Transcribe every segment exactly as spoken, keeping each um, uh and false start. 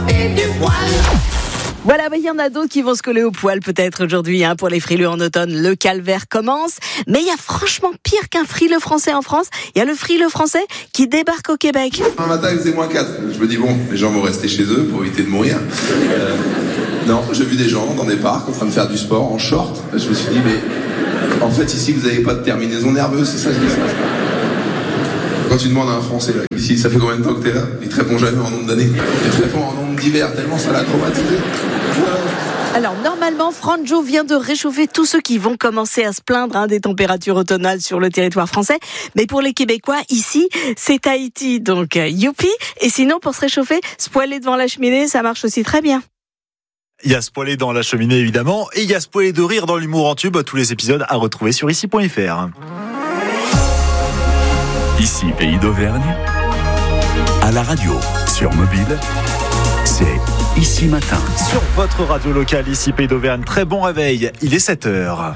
et du poil. Voilà, il y en a d'autres qui vont se coller au poil peut-être aujourd'hui hein, pour les frileux en automne. Le calvaire commence, mais il y a franchement pire qu'un frileux français en France. Il y a le frileux français qui débarque au Québec. Un matin, il faisait moins quatre. Je me dis, bon, les gens vont rester chez eux pour éviter de mourir. Euh, non, j'ai vu des gens dans des parcs en train de faire du sport en short. Je me suis dit, mais en fait, ici, vous n'avez pas de terminaison nerveuse, c'est ça que je dis. Quand tu demandes à un Français, là, ici, ça fait combien de temps que t'es là? Il te répond jamais en nombre d'années. Il te répond en nombre d'hiver, tellement ça l'a traumatisé. Alors normalement, Franjo vient de réchauffer tous ceux qui vont commencer à se plaindre hein, des températures automnales sur le territoire français. Mais pour les Québécois, ici, c'est Tahiti, donc euh, youpi. Et sinon, pour se réchauffer, se poêler devant la cheminée, ça marche aussi très bien. Il y a se poêler dans la cheminée évidemment, et il y a se poêler de rire dans l'humour en tube. Tous les épisodes à retrouver sur ici point f r. Ici, Pays d'Auvergne, à la radio, sur mobile, c'est Ici Matin. Sur votre radio locale, ici Pays d'Auvergne, très bon réveil, il est sept heures.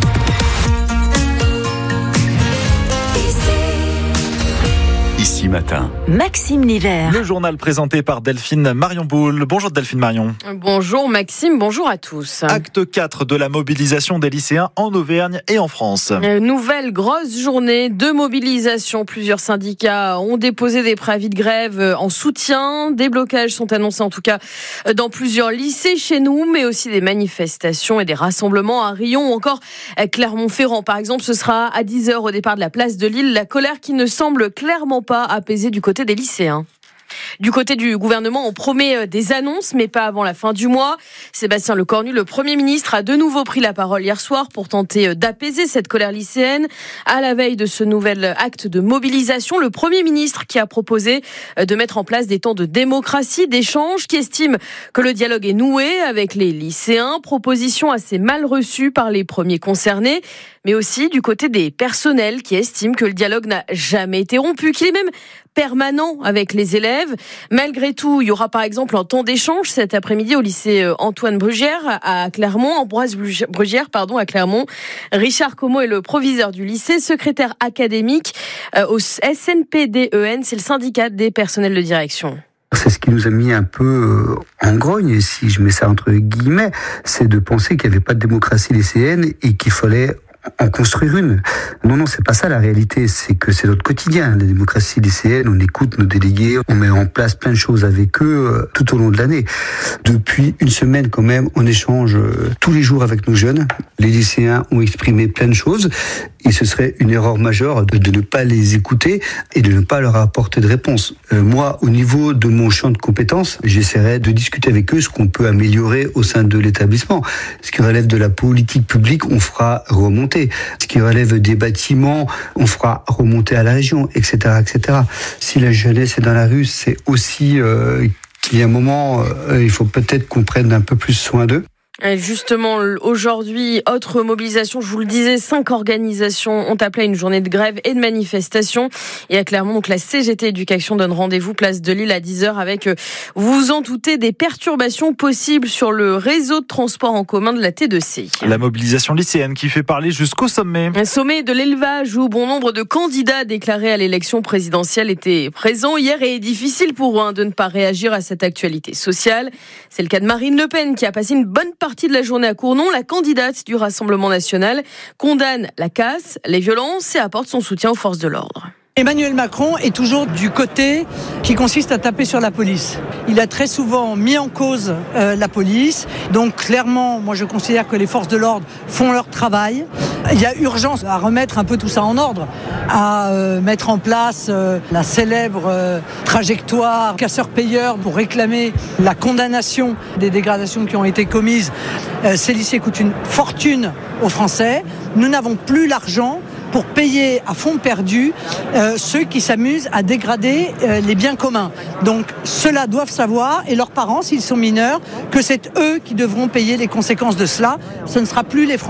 Ici Matin. Maxime Nivert. Le journal présenté par Delphine Marion Boule. Bonjour Delphine Marion. Bonjour Maxime, bonjour à tous. Acte quatre de la mobilisation des lycéens en Auvergne et en France. Nouvelle grosse journée de mobilisation. Plusieurs syndicats ont déposé des préavis de grève en soutien. Des blocages sont annoncés en tout cas dans plusieurs lycées chez nous, mais aussi des manifestations et des rassemblements à Riom ou encore Clermont-Ferrand. Par exemple, ce sera à dix heures au départ de la place de Lille. La colère qui ne semble clairement pas apaisée du côté des lycéens. Du côté du gouvernement, on promet des annonces, mais pas avant la fin du mois. Sébastien Lecornu, le Premier ministre, a de nouveau pris la parole hier soir pour tenter d'apaiser cette colère lycéenne. À la veille de ce nouvel acte de mobilisation, le Premier ministre qui a proposé de mettre en place des temps de démocratie, d'échange, qui estime que le dialogue est noué avec les lycéens. Proposition assez mal reçue par les premiers concernés, mais aussi du côté des personnels qui estiment que le dialogue n'a jamais été rompu, qu'il est même permanent avec les élèves. Malgré tout, il y aura par exemple un temps d'échange cet après-midi au lycée Antoine Brugière à Clermont, Ambroise Brugière pardon à Clermont. Richard Como est le proviseur du lycée, secrétaire académique au S N P D E N, c'est le syndicat des personnels de direction. C'est ce qui nous a mis un peu en grogne, si je mets ça entre guillemets, c'est de penser qu'il n'y avait pas de démocratie lycéenne et qu'il fallait en construire une. Non, non, c'est pas ça la réalité, c'est que c'est notre quotidien. La démocratie lycéenne, on écoute nos délégués, on met en place plein de choses avec eux euh, tout au long de l'année. Depuis une semaine quand même, on échange euh, tous les jours avec nos jeunes. Les lycéens ont exprimé plein de choses et ce serait une erreur majeure de, de ne pas les écouter et de ne pas leur apporter de réponse. Euh, moi, au niveau de mon champ de compétences, j'essaierai de discuter avec eux ce qu'on peut améliorer au sein de l'établissement. Ce qui relève de la politique publique, on fera remonter. Ce qui relève des bâtiments, on fera remonter à la région, et cetera, et cetera. Si la jeunesse est dans la rue, c'est aussi euh, qu'il y a un moment, euh, il faut peut-être qu'on prenne un peu plus soin d'eux. Justement, aujourd'hui, autre mobilisation, je vous le disais, cinq organisations ont appelé à une journée de grève et de manifestation. Et à Clermont, donc la C G T Éducation donne rendez-vous place de Lille à dix heures avec, vous vous en doutez, des perturbations possibles sur le réseau de transport en commun de la T deux C. La mobilisation lycéenne qui fait parler jusqu'au sommet. Un sommet de l'élevage où bon nombre de candidats déclarés à l'élection présidentielle étaient présents hier et difficile pour eux hein, de ne pas réagir à cette actualité sociale. C'est le cas de Marine Le Pen qui a passé une bonne partie de la journée à Cournon. La candidate du Rassemblement national condamne la casse, les violences et apporte son soutien aux forces de l'ordre. Emmanuel Macron est toujours du côté qui consiste à taper sur la police. Il a très souvent mis en cause euh, la police. Donc clairement, moi je considère que les forces de l'ordre font leur travail. Il y a urgence à remettre un peu tout ça en ordre, à euh, mettre en place euh, la célèbre euh, trajectoire casseur-payeur pour réclamer la condamnation des dégradations qui ont été commises. Euh, ces lycées coûtent une fortune aux Français. Nous n'avons plus l'argent pour payer à fonds perdu euh, ceux qui s'amusent à dégrader euh, les biens communs. Donc ceux-là doivent savoir, et leurs parents, s'ils sont mineurs, que c'est eux qui devront payer les conséquences de cela. Ce ne sera plus les Français.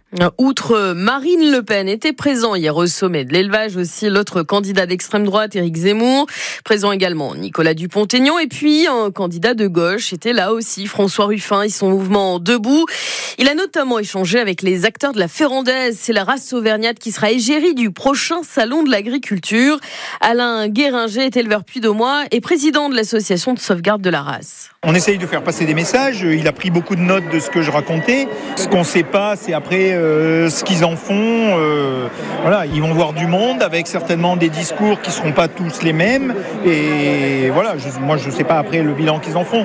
Outre Marine Le Pen, était présent hier au sommet de l'élevage aussi l'autre candidat d'extrême droite, Éric Zemmour. Présent également Nicolas Dupont-Aignan. Et puis un candidat de gauche était là aussi, François Ruffin et son mouvement Debout. Il a notamment échangé avec les acteurs de la Férondaise. C'est la race auvergnate qui sera égérie du prochain salon de l'agriculture. Alain Guéringer est éleveur puy-de-Dômois et président de l'association de sauvegarde de la race. On essaye de faire passer des messages. Il a pris beaucoup de notes de ce que je racontais. Ce qu'on ne sait pas, c'est après euh, ce qu'ils en font. Euh, voilà, ils vont voir du monde avec certainement des discours qui ne seront pas tous les mêmes. Et voilà, je, moi je ne sais pas après le bilan qu'ils en font.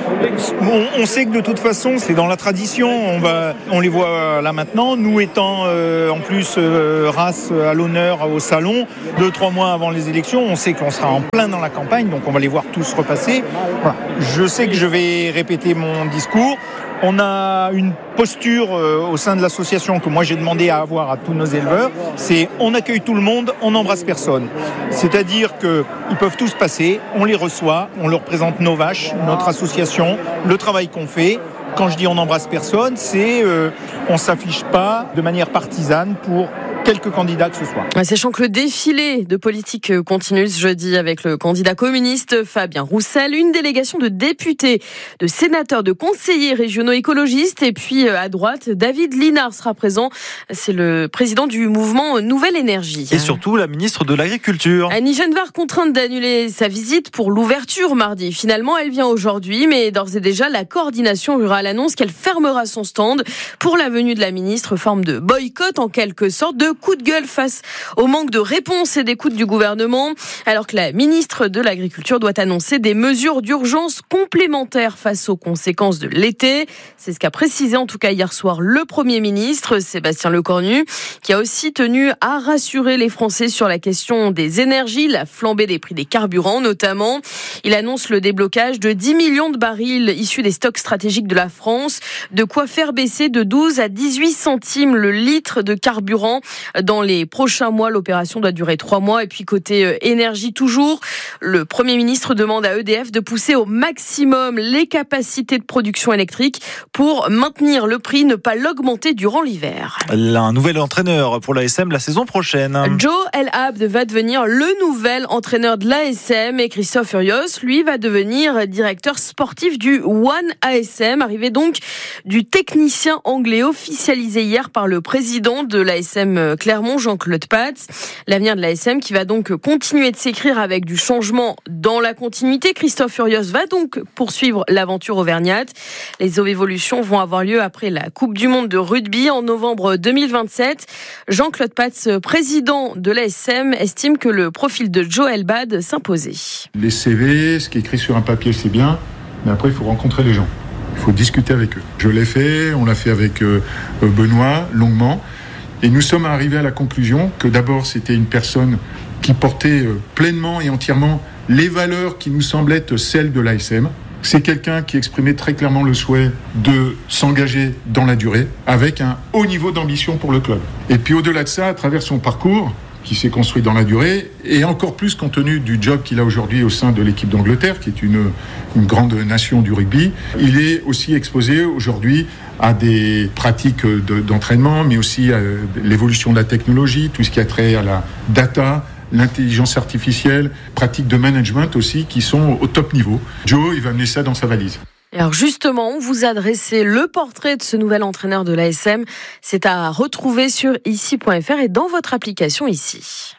On, on sait que de toute façon, c'est dans la tradition. On, va, on les voit là maintenant. Nous étant euh, en plus euh, race à l'honneur au salon, deux, trois mois avant les élections, on sait qu'on sera en plein dans la campagne. Donc on va les voir tous repasser. Voilà. Je sais que je vais répéter mon discours. On a une posture euh, au sein de l'association que moi j'ai demandé à avoir à tous nos éleveurs, c'est on accueille tout le monde, on n'embrasse personne. C'est-à-dire qu'ils peuvent tous passer, on les reçoit, on leur présente nos vaches, notre association, le travail qu'on fait. Quand je dis on n'embrasse personne, c'est euh, on ne s'affiche pas de manière partisane pour quelques candidats que ce soit. Sachant que le défilé de politique continue ce jeudi avec le candidat communiste Fabien Roussel, une délégation de députés, de sénateurs, de conseillers régionaux écologistes et puis à droite, David Linard sera présent. C'est le président du mouvement Nouvelle Énergie. Et surtout la ministre de l'Agriculture. Annie Genevard contrainte d'annuler sa visite pour l'ouverture mardi. Finalement, elle vient aujourd'hui, mais d'ores et déjà, la coordination rurale annonce qu'elle fermera son stand pour la venue de la ministre, forme de boycott en quelque sorte, de coup de gueule face au manque de réponse et d'écoute du gouvernement, alors que la ministre de l'Agriculture doit annoncer des mesures d'urgence complémentaires face aux conséquences de l'été. C'est ce qu'a précisé en tout cas hier soir le Premier ministre, Sébastien Lecornu, qui a aussi tenu à rassurer les Français sur la question des énergies, la flambée des prix des carburants notamment. Il annonce le déblocage de dix millions de barils issus des stocks stratégiques de la France, de quoi faire baisser de douze à dix-huit centimes le litre de carburant. Dans les prochains mois, l'opération doit durer trois mois. Et puis côté énergie toujours, le Premier ministre demande à E D F de pousser au maximum les capacités de production électrique pour maintenir le prix, ne pas l'augmenter durant l'hiver. Un nouvel entraîneur pour l'A S M la saison prochaine. Joe El Abd va devenir le nouvel entraîneur de l'A S M et Christophe Furios, lui, va devenir directeur sportif du One A S M, arrivé donc du technicien anglais officialisé hier par le président de l'A S M Clermont, Jean-Claude Patz. L'avenir de l'A S M qui va donc continuer de s'écrire avec du changement dans la continuité. Christophe Furios va donc poursuivre l'aventure auvergnate. Les évolutions vont avoir lieu après la Coupe du Monde de rugby en novembre deux mille vingt-sept. Jean-Claude Patz, président de l'A S M, estime que le profil de Joe El Abd s'imposait. Les C V, ce qui est écrit sur un papier, c'est bien, mais après il faut rencontrer les gens. Il faut discuter avec eux. Je l'ai fait, on l'a fait avec euh, Benoît, longuement. Et nous sommes arrivés à la conclusion que d'abord c'était une personne qui portait pleinement et entièrement les valeurs qui nous semblent être celles de l'A S M. C'est quelqu'un qui exprimait très clairement le souhait de s'engager dans la durée avec un haut niveau d'ambition pour le club. Et puis au-delà de ça, à travers son parcours qui s'est construit dans la durée, et encore plus compte tenu du job qu'il a aujourd'hui au sein de l'équipe d'Angleterre, qui est une, une grande nation du rugby, il est aussi exposé aujourd'hui à des pratiques de, d'entraînement, mais aussi à l'évolution de la technologie, tout ce qui a trait à la data, l'intelligence artificielle, pratiques de management aussi, qui sont au top niveau. Joe, il va amener ça dans sa valise. Alors justement, on vous a dressé le portrait de ce nouvel entraîneur de l'A S M. C'est à retrouver sur ici point f r et dans votre application ici.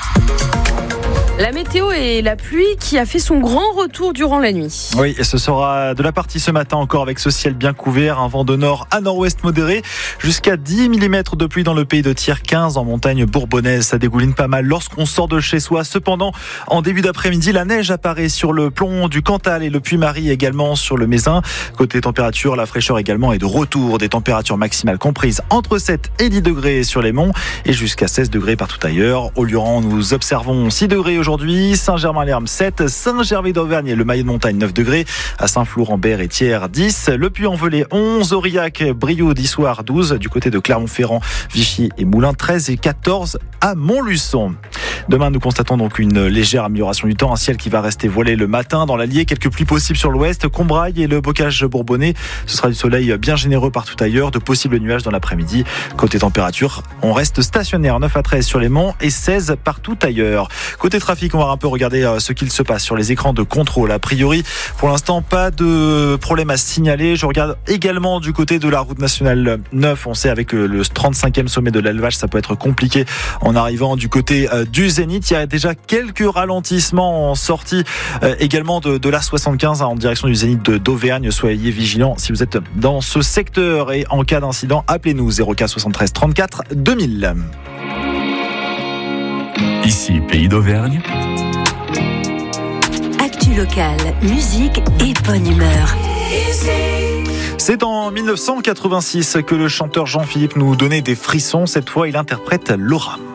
La météo et la pluie qui a fait son grand retour durant la nuit. Oui, et ce sera de la partie ce matin encore avec ce ciel bien couvert, un vent de nord à nord-ouest modéré, jusqu'à dix millimètres de pluie dans le pays de Thiers, quinze en montagne bourbonnaise. Ça dégouline pas mal lorsqu'on sort de chez soi. Cependant, en début d'après-midi, la neige apparaît sur le plomb du Cantal et le Puy-Marie, également sur le Mézin. Côté température, la fraîcheur également est de retour. Des températures maximales comprises entre sept et dix degrés sur les monts et jusqu'à seize degrés partout ailleurs. Au Lioran, nous observons six degrés aujourd'hui, Saint-Germain-l'Herbe sept, Saint-Gervais d'Auvergne et le Maillot de Montagne neuf degrés, à Saint-Flour-en-Berre et Thiers dix, le Puy-en-Velay onze, Aurillac, Brioude, Issoire douze, du côté de Clermont-Ferrand, Vichy et Moulins treize et quatorze à Montluçon. Demain, nous constatons donc une légère amélioration du temps, un ciel qui va rester voilé le matin dans l'Allier, quelques pluies possibles sur l'ouest, Combrailles et le bocage bourbonnais. Ce sera du soleil bien généreux partout ailleurs, de possibles nuages dans l'après-midi. Côté température, on reste stationnaire, neuf à treize sur les monts et seize partout ailleurs. Côté trafic, on va un peu regarder ce qu'il se passe sur les écrans de contrôle. A priori, pour l'instant, pas de problème à signaler. Je regarde également du côté de la route nationale neuf. On sait avec le trente-cinquième sommet de l'élevage, ça peut être compliqué en arrivant du côté du Zénith. Il y a déjà quelques ralentissements en sortie également de, de l'A soixante-quinze en direction du Zénith de d'Auvergne. Soyez vigilants si vous êtes dans ce secteur et en cas d'incident, appelez-nous zéro quatre soixante-treize trente-quatre deux mille. Ici, Pays d'Auvergne. Actu locale, musique et bonne humeur. C'est en mille neuf cent quatre-vingt-six que le chanteur Jean-Philippe nous donnait des frissons. Cette fois, il interprète Laura.